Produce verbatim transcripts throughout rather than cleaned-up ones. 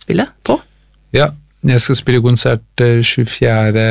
spille på? Ja, jeg skal spille konsert tjuefjerde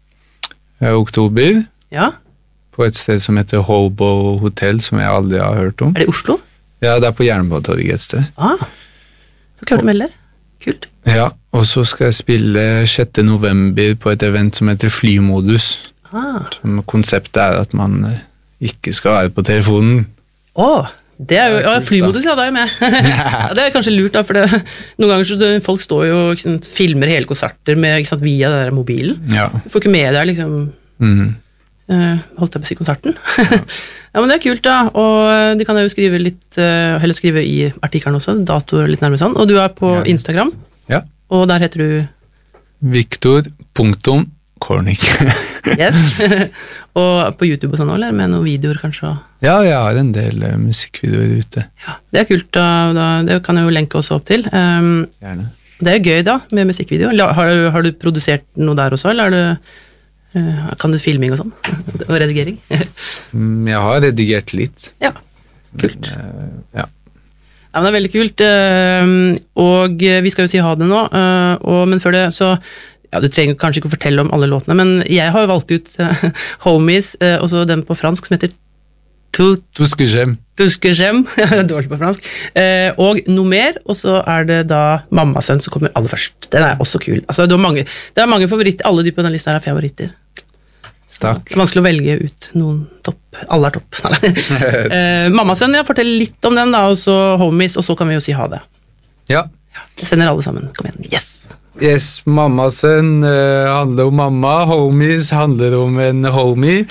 oktober Ja. på et sted som heter Hobo Hotel, som jeg aldri har hørt om. Er det i Oslo? Ja, det er på Jernbanetorget et sted. Ah, du har ikke hørt om heller. Kult. Ja, og så skal jeg spille sjette november på et event som heter Flymodus. Ah. Som konseptet er at man ikke skal være på telefonen. Åh, det er jo, ja, flymodus, ja, da er jeg med. Ja, det er kanskje lurt da, for det, noen ganger så det, folk står jo og liksom, filmer hele konserter med, ikke sant, via den der mobilen. Ja. Du får ikke med deg liksom, Mhm. uh, holdt jeg på å si konserten. Ja. Ja, men det er kult da, og de kan jo skrive litt, uh, heller skrive i artikkelen også, datoer litt nærmere sånn, og du er på Ja. Instagram, Ja. og der heter du... Victor punktum Kornik. Yes. Og på YouTube og sånn, eller med noen videoer kanskje? Ja, jeg har en del uh, musikkvideoer ute. Ja, det er kult, da, da, det kan jeg jo lenke også opp til. Um, Gjerne. det er jo gøy da, med musikkvideo. La- Har, du- har du produsert noe der også, eller er du, uh, kan du filming og sånn? Og redigering? Mm, Jeg har redigert litt. Ja, kult. Men, uh, ja. Ja, men det er veldig kult, um, og vi skal jo si ha det nå, uh, og, men før det så ja, du trenger kanskje ikke å fortelle om alle låtene, men jeg har jo valgt ut uh, Homies, uh, og så den på fransk som heter Tout Tuskegem. Tuskegem, jeg er dårlig på fransk, uh, og noe mer, og så er det da Mammasønn som kommer aller først. Den er også kul. Altså, det, er mange, det er mange favoritter, alle de på den lista her er favoritter. Så Takk. Det er vanskelig å velge ut noen topp. Alle er topp. uh, Mammasønn, ja, fortell litt om den da, og så Homies, og så kan vi jo si ha det. Ja. Jeg sender alle sammen, kom igjen, yes! Yes, Mammasønn uh, handler om mamma, Homies handler om en homie,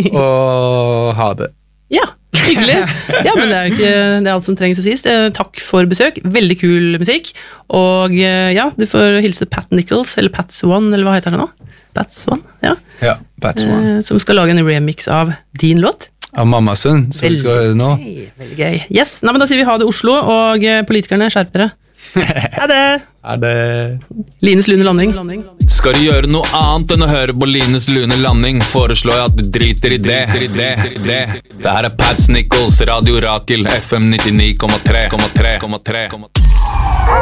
og ha det. Ja, hyggelig. Ja, men det er, ikke, det er alt som trengs å sies. Eh, Takk for besøk, veldig kul musikk, og eh, ja, du får hilse Pat Nichols, eller Pat Swan, eller hva heter det nå? Pat Swan, ja. Ja, that's one. Eh, Som skal lage en remix av din låt. Av Mammasønn, som vi skal høre nå. gøy, veldig gøy. Yes, nei, men da sier vi ha det Oslo, og eh, politikerne, skjerp dere. Ha det! Er det... Lines lune landing. Skal du gjøre noe annet enn å høre på Lines lune landing, foreslår jeg at du driter i det. Det her er Pat Nichols, Radio Rakel, F M nittionio komma tre.